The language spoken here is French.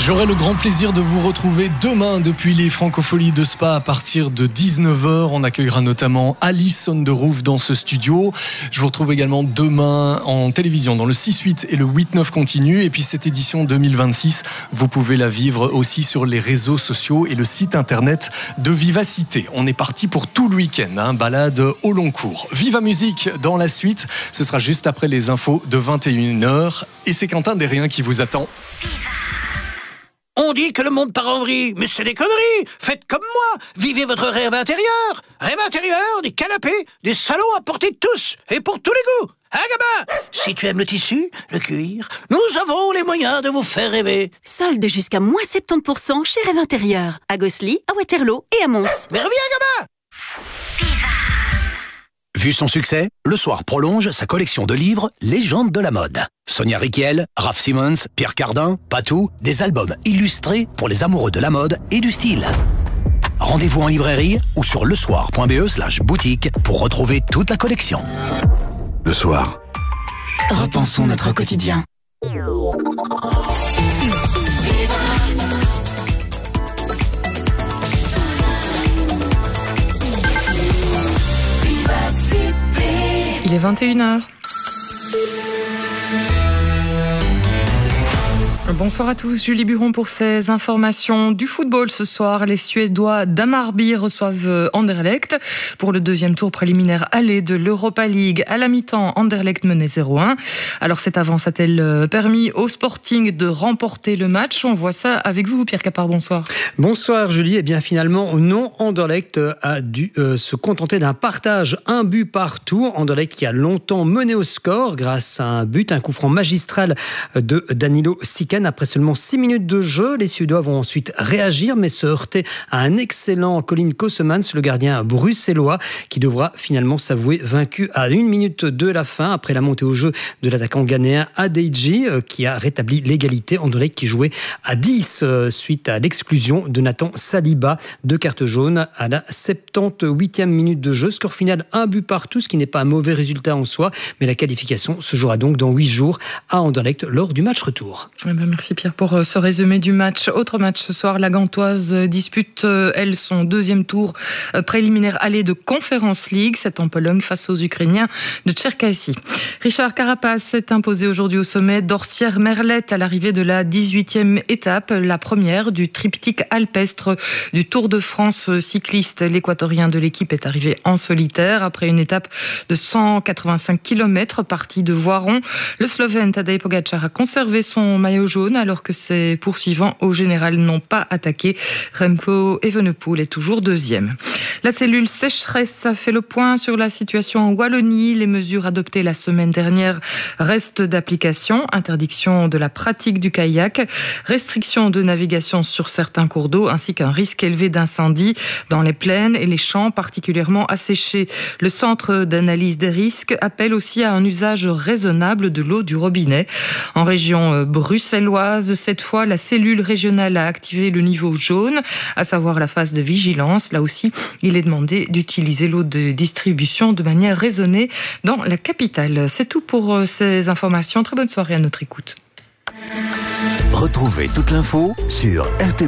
J'aurai le grand plaisir de vous retrouver demain depuis les Francopholies de Spa à partir de 19h. On accueillera notamment Alice on the Roof dans ce studio. Je vous retrouve également demain en télévision dans le 6-8 et le 8-9 continu. Et puis cette édition 2026, vous pouvez la vivre aussi sur les réseaux sociaux et le site internet de Vivacité. On est parti pour tout le week-end, balade au long cours. Viva Musique dans la suite, ce sera juste après les infos de 21h. Et c'est Quentin Desriens qui vous attend. On dit que le monde part en vrille, mais c'est des conneries. Faites comme moi, vivez votre rêve intérieur. Rêve intérieur, des canapés, des salons à portée de tous, et pour tous les goûts. Hein, gamin? Si tu aimes le tissu, le cuir, nous avons les moyens de vous faire rêver. Solde jusqu'à moins 70% chez Rêve Intérieur, à Gosselies, à Waterloo et à Mons. Mais reviens, gamin! Vu son succès, Le Soir prolonge sa collection de livres Légendes de la mode. Sonia Rykiel, Raph Simons, Pierre Cardin, Patou, des albums illustrés pour les amoureux de la mode et du style. Rendez-vous en librairie ou sur lesoir.be/boutique pour retrouver toute la collection. Le Soir. Repensons notre quotidien. Il est 21h. Bonsoir à tous, Julie Buron pour ces informations du football ce soir. Les Suédois d'Hammarby reçoivent Anderlecht pour le deuxième tour préliminaire aller de l'Europa League. À la mi-temps, Anderlecht menait 0-1. Alors cette avance a-t-elle permis au Sporting de remporter le match? On voit ça avec vous, Pierre Capard, bonsoir. Bonsoir Julie, et bien finalement non, Anderlecht a dû se contenter d'un partage, un but partout. Anderlecht qui a longtemps mené au score grâce à un but, un coup franc magistral de Danilo Sikan. Après seulement 6 minutes de jeu, les Suédois vont ensuite réagir, mais se heurter à un excellent Colin Kossemans, le gardien bruxellois, qui devra finalement s'avouer vaincu à 1 minute de la fin, après la montée au jeu de l'attaquant ghanéen Adeji, qui a rétabli l'égalité. Anderlecht qui jouait à 10 suite à l'exclusion de Nathan Saliba, 2 cartes jaunes à la 78e minute de jeu. Score final, 1 but partout, ce qui n'est pas un mauvais résultat en soi, mais la qualification se jouera donc dans 8 jours à Anderlecht lors du match retour. Merci Pierre pour ce résumé du match. Autre match ce soir, la Gantoise dispute, elle, son deuxième tour préliminaire aller de Conference League. C'est en Pologne face aux Ukrainiens de Tcherkassy. Richard Carapaz s'est imposé aujourd'hui au sommet d'Orsières-Merlette à l'arrivée de la 18e étape, la première du triptyque alpestre du Tour de France cycliste. L'équatorien de l'équipe est arrivé en solitaire après une étape de 185 km partie de Voiron. Le Slovène Tadej Pogačar a conservé son maillot jaune alors que ses poursuivants au général n'ont pas attaqué. Remco Evenepoel est toujours deuxième. La cellule sécheresse a fait le point sur la situation en Wallonie. Les mesures adoptées la semaine dernière restent d'application. Interdiction de la pratique du kayak, restriction de navigation sur certains cours d'eau ainsi qu'un risque élevé d'incendie dans les plaines et les champs particulièrement asséchés. Le centre d'analyse des risques appelle aussi à un usage raisonnable de l'eau du robinet. En région bruxelloise, cette fois, la cellule régionale a activé le niveau jaune, à savoir la phase de vigilance. Là aussi, il est demandé d'utiliser l'eau de distribution de manière raisonnée dans la capitale. C'est tout pour ces informations. Très bonne soirée à notre écoute. Retrouvez toute l'info sur RT.